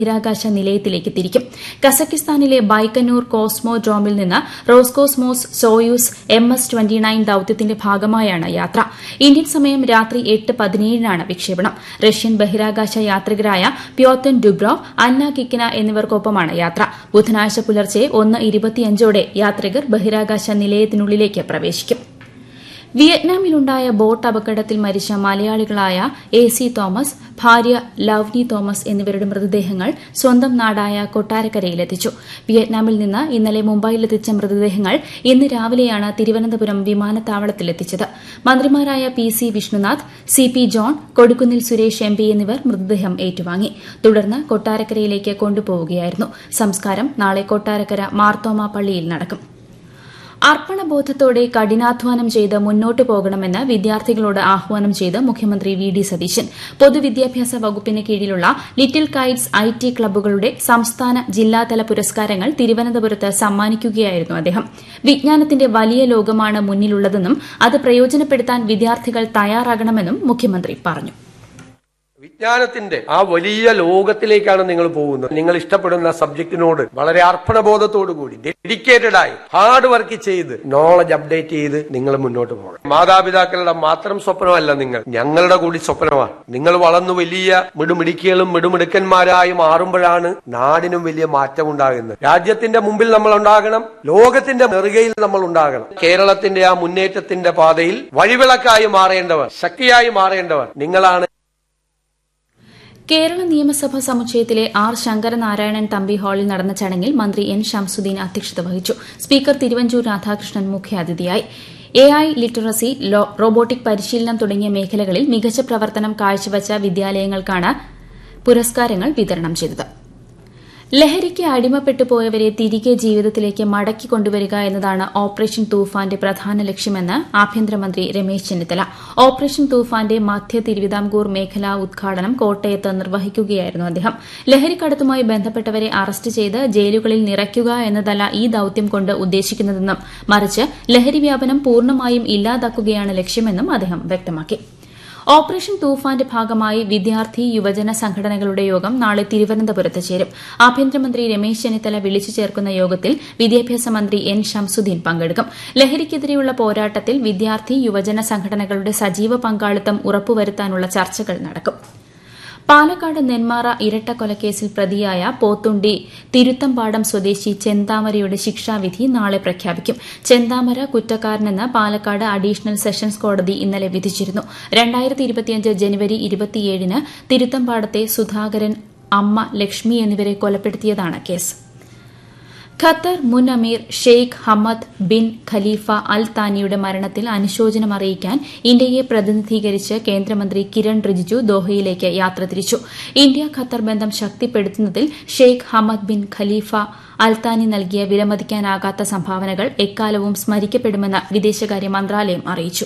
ബഹിരാകാശ നിലയത്തിലേക്ക് തിരിക്കും. കസക്കിസ്ഥാനിലെ ബൈക്കനൂർ കോസ്മോഡ്രോമിൽ നിന്ന് റോസ്കോസ്മോസ് സോയൂസ് MS-29 ദൌത്യത്തിന്റെ ഭാഗമായാണ് യാത്ര. ഇന്ത്യൻ സമയം രാത്രി 8:17 വിക്ഷേപണം. റഷ്യൻ ബഹിരാകാശ യാത്രികരായ പ്യോത്തൻ ഡുബ്രോവ്, അന്ന കിക്കിന എന്നിവർക്കൊപ്പമാണ് യാത്ര. ബുധനാഴ്ച പുലർച്ചെ 1:25 യാത്രികർ ബഹിരാകാശ നിലയത്തിനുള്ളിലേക്ക് പ്രവേശിക്കും. വിയറ്റ്നാമിലുണ്ടായ ബോട്ട് അപകടത്തിൽ മരിച്ച മലയാളികളായ AC തോമസ്, ഭാര്യ ലവ്നി തോമസ് എന്നിവരുടെ മൃതദേഹങ്ങൾ സ്വന്തം നാടായ കൊട്ടാരക്കരയിലെത്തിച്ചു. വിയറ്റ്നാമിൽ നിന്ന് ഇന്നലെ മുംബൈയിലെത്തിച്ച മൃതദേഹങ്ങൾ ഇന്ന് രാവിലെയാണ് തിരുവനന്തപുരം വിമാനത്താവളത്തിലെത്തിച്ചത്. മന്ത്രിമാരായ PC Vishnunath, CP John, Kodikunnil Suresh MP എന്നിവർ മൃതദേഹം ഏറ്റുവാങ്ങി. തുടർന്ന് കൊട്ടാരക്കരയിലേക്ക് കൊണ്ടുപോവുകയായിരുന്നു. സംസ്കാരം നാളെ കൊട്ടാരക്കര മാർത്തോമ പള്ളിയിൽ നടക്കും. അർപ്പണബോധത്തോടെ കഠിനാധ്വാനം ചെയ്ത് മുന്നോട്ടു പോകണമെന്ന് വിദ്യാർത്ഥികളോട് ആഹ്വാനം ചെയ്ത് മുഖ്യമന്ത്രി VD സതീശൻ. പൊതുവിദ്യാഭ്യാസ വകുപ്പിന് കീഴിലുള്ള ലിറ്റിൽ കൈറ്റ്സ് IT ക്ലബ്ബുകളുടെ സംസ്ഥാന ജില്ലാതല പുരസ്കാരങ്ങൾ തിരുവനന്തപുരത്ത് സമ്മാനിക്കുകയായിരുന്നു അദ്ദേഹം. വിജ്ഞാനത്തിന്റെ വലിയ ലോകമാണ് മുന്നിലുള്ളതെന്നും അത് പ്രയോജനപ്പെടുത്താൻ വിദ്യാർത്ഥികൾ തയ്യാറാകണമെന്നും മുഖ്യമന്ത്രി പറഞ്ഞു. വിജ്ഞാനത്തിന്റെ ആ വലിയ ലോകത്തിലേക്കാണ് നിങ്ങൾ പോകുന്നത്. നിങ്ങൾ ഇഷ്ടപ്പെടുന്ന സബ്ജക്റ്റിനോട് വളരെ അർപ്പണബോധത്തോടുകൂടി ഡെഡിക്കേറ്റഡ് ആയി ഹാർഡ് വർക്ക് ചെയ്ത് നോളജ് അപ്ഡേറ്റ് ചെയ്ത് നിങ്ങൾ മുന്നോട്ട് പോകണം. മാതാപിതാക്കളുടെ മാത്രം സ്വപ്നമല്ല, ഞങ്ങളുടെ കൂടി സ്വപ്നമാണ്. നിങ്ങൾ വളർന്നു വലിയ മിടുമിടുക്കികളും മിടുമിടുക്കന്മാരായി മാറുമ്പോഴാണ് നാടിനും വലിയ മാറ്റം ഉണ്ടാകുന്നത്. രാജ്യത്തിന്റെ മുമ്പിൽ നമ്മൾ ഉണ്ടാകണം, ലോകത്തിന്റെ നെറുകയിൽ നമ്മൾ ഉണ്ടാകണം. കേരളത്തിന്റെ ആ മുന്നേറ്റത്തിന്റെ പാതയിൽ വഴിവിളക്കായി മാറേണ്ടവർ, ശക്തിയായി മാറേണ്ടവർ നിങ്ങളാണ്. കേരള നിയമസഭാ സമുച്ചയത്തിലെ R ശങ്കരനാരായണൻ തമ്പി ഹാളിൽ നടന്ന ചടങ്ങിൽ മന്ത്രി N ശംസുദ്ദീൻ അധ്യക്ഷത വഹിച്ചു. സ്പീക്കർ തിരുവഞ്ചൂർ രാധാകൃഷ്ണൻ മുഖ്യാതിഥിയായി. AI ലിറ്ററസി, റോബോട്ടിക് പരിശീലനം തുടങ്ങിയ മേഖലകളിൽ മികച്ച പ്രവർത്തനം കാഴ്ചവച്ച വിദ്യാലയങ്ങൾക്കാണ് പുരസ്കാരങ്ങൾ വിതരണം ചെയ്തത്. ലഹരിക്ക് അടിമപ്പെട്ടു പോയവരെ തിരികെ ജീവിതത്തിലേക്ക് മടക്കി കൊണ്ടുവരിക എന്നതാണ് ഓപ്പറേഷൻ തൂഫാന്റെ പ്രധാന ലക്ഷ്യമെന്ന് ആഭ്യന്തരമന്ത്രി രമേശ് ചെന്നിത്തല. ഓപ്പറേഷൻ തൂഫാന്റെ മധ്യ തിരുവിതാംകൂർ മേഖലാ ഉദ്ഘാടനം കോട്ടയത്ത് നിർവഹിക്കുകയായിരുന്നു അദ്ദേഹം. ലഹരിക്കടത്തുമായി ബന്ധപ്പെട്ടവരെ അറസ്റ്റ് ചെയ്ത് ജയിലുകളിൽ നിറയ്ക്കുക എന്നതല്ല ഈ ദൌത്യം കൊണ്ട് ഉദ്ദേശിക്കുന്നതെന്നും മറിച്ച് ലഹരി വ്യാപനം പൂർണ്ണമായും ഇല്ലാതാക്കുകയാണ് ലക്ഷ്യമെന്നും അദ്ദേഹം വ്യക്തമാക്കി. ഓപ്പറേഷൻ തൂഫാന്റെ ഭാഗമായി വിദ്യാർത്ഥി യുവജന സംഘടനകളുടെ യോഗം നാളെ തിരുവനന്തപുരത്ത് ചേരും. ആഭ്യന്തരമന്ത്രി രമേശ് ചെന്നിത്തല വിളിച്ചു ചേർക്കുന്ന യോഗത്തിൽ വിദ്യാഭ്യാസ മന്ത്രി N ശംസുദ്ദീൻ പങ്കെടുക്കും. ലഹരിക്കെതിരെയുള്ള പോരാട്ടത്തിൽ വിദ്യാർത്ഥി യുവജന സംഘടനകളുടെ സജീവ പങ്കാളിത്തം ഉറപ്പുവരുത്താനുള്ള ചർച്ചകൾ നടക്കും. പാലക്കാട് നെന്മാറ ഇരട്ടക്കൊലക്കേസിൽ പ്രതിയായ പോത്തുണ്ടി തിരുത്തമ്പാടം സ്വദേശി ചെന്താമരയുടെ ശിക്ഷാവിധി നാളെ പ്രഖ്യാപിക്കും. ചെന്താമര കുറ്റക്കാരനെന്ന് പാലക്കാട് അഡീഷണൽ സെഷൻസ് കോടതി ഇന്നലെ വിധിച്ചിരുന്നു. 2025 ജനുവരി 27-ന് തിരുത്തമ്പാടത്തെ സുധാകരൻ, അമ്മ ലക്ഷ്മി എന്നിവരെ കൊലപ്പെടുത്തിയതാണ് കേസ്. ഖത്തർ മുൻ അമീർ ഷെയ്ഖ് ഹമദ് ബിൻ ഖലീഫ അൽ താനിയുടെ മരണത്തിൽ അനുശോചനം അറിയിക്കാൻ ഇന്ത്യയെ പ്രതിനിധീകരിച്ച് കേന്ദ്രമന്ത്രി കിരൺ റിജിജു ദോഹയിലേക്ക് യാത്ര തിരിച്ചു. ഇന്ത്യ ഖത്തർ ബന്ധം ശക്തിപ്പെടുത്തുന്നതിൽ ഷെയ്ഖ് ഹമദ് ബിൻ ഖലീഫ അൽ താനി നൽകിയ വിലമതിക്കാനാകാത്ത സംഭാവനകൾ എക്കാലവും സ്മരിക്കപ്പെടുമെന്ന് വിദേശകാര്യ മന്ത്രാലയം അറിയിച്ചു.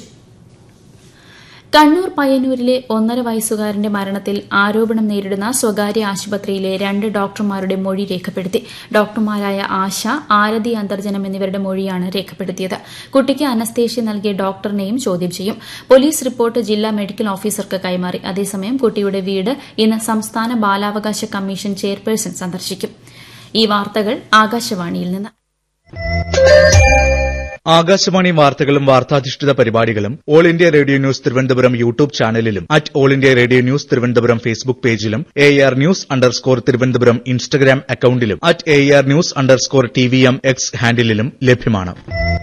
കണ്ണൂർ പയ്യന്നൂരിലെ 1.5 വയസ്സുകാരന്റെ മരണത്തിൽ ആരോപണം നേരിടുന്ന സ്വകാര്യ ആശുപത്രിയിലെ 2 ഡോക്ടർമാരുടെ മൊഴി രേഖപ്പെടുത്തി. ഡോക്ടർമാരായ ആശ, ആരതി അന്തർജനം എന്നിവരുടെ മൊഴിയാണ് രേഖപ്പെടുത്തിയത്. കുട്ടിക്ക് അനസ്തേഷ്യ നൽകിയ ഡോക്ടറിനെയും ചോദ്യം ചെയ്യും. പോലീസ് റിപ്പോർട്ട് ജില്ലാ മെഡിക്കൽ ഓഫീസർക്ക് കൈമാറി. അതേസമയം കുട്ടിയുടെ വീട് ഇന്ന് സംസ്ഥാന ബാലാവകാശ കമ്മീഷൻ ചെയർപേഴ്സൺ സന്ദർശിക്കും. ഈ വാർത്തകൾ ആകാശവാണിയിൽ നിന്ന്. ആകാശവാണി വാർത്തകളും വാർത്താധിഷ്ഠിത പരിപാടികളും all India radio news Thiruvananthapuram YouTube ചാനലിലും all India radio news Thiruvananthapuram Facebook പേജിലും AR News_ തിരുവനന്തപുരം ഇൻസ്റ്റഗ്രാം അക്കൌണ്ടിലും AR News_TVM X ഹാൻഡിലും ലഭ്യമാണ്.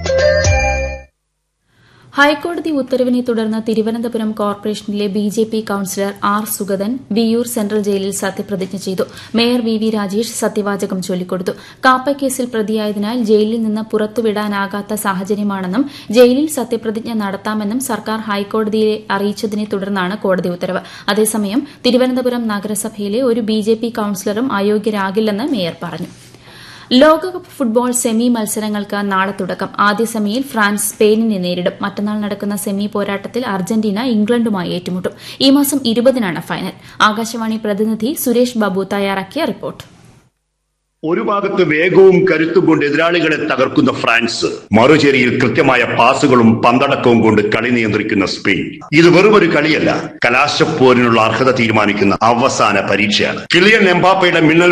ഹൈക്കോടതി ഉത്തരവിനെ തുടർന്ന് തിരുവനന്തപുരം കോർപ്പറേഷനിലെ BJP councillor R Sugathan Viyyur central ജയിലിൽ സത്യപ്രതിജ്ഞ ചെയ്തു. മേയർ VV രാജേഷ് സത്യവാചകം ചൊല്ലിക്കൊടുത്തു. കാപ്പക്കേസിൽ പ്രതിയായതിനാൽ ജയിലിൽ നിന്ന് പുറത്തുവിടാനാകാത്ത സാഹചര്യമാണെന്നും ജയിലിൽ സത്യപ്രതിജ്ഞ നടത്താമെന്നും സർക്കാർ ഹൈക്കോടതിയെ അറിയിച്ചതിനെ തുടർന്നാണ് കോടതി ഉത്തരവ്. അതേസമയം തിരുവനന്തപുരം നഗരസഭയിലെ ഒരു BJP കൌൺസിലറും അയോഗ്യരാകില്ലെന്ന് മേയർ പറഞ്ഞു. ലോകകപ്പ് ഫുട്ബോൾ സെമി മത്സരങ്ങൾക്ക് നാളെ തുടക്കം. ആദ്യ സെമിയിൽ ഫ്രാൻസ് സ്പെയിനിനെ നേരിടും. മറ്റന്നാൾ നടക്കുന്ന സെമി പോരാട്ടത്തിൽ അർജന്റീന ഇംഗ്ലണ്ടുമായി ഏറ്റുമുട്ടും. ഈ മാസം 20-നാണ് ഫൈനൽ. ആകാശവാണി പ്രതിനിധി സുരേഷ് ബാബു തയ്യാറാക്കിയ റിപ്പോർട്ട്. ഒരു ഭാഗത്ത് വേഗവും കരുത്തും കൊണ്ട് എതിരാളികളെ തകർക്കുന്ന ഫ്രാൻസ്, മറുചേരിയിൽ കൃത്യമായ പാസുകളും പന്തടക്കവും കൊണ്ട് കളി നിയന്ത്രിക്കുന്ന സ്പെയിൻ. ഇത് വെറുമൊരു കളിയല്ല, കലാശപ്പോരിനുള്ള അർഹത തീരുമാനിക്കുന്ന അവസാന പരീക്ഷയാണ്. കിലിയൻ എംബാപ്പയുടെ മിന്നൽ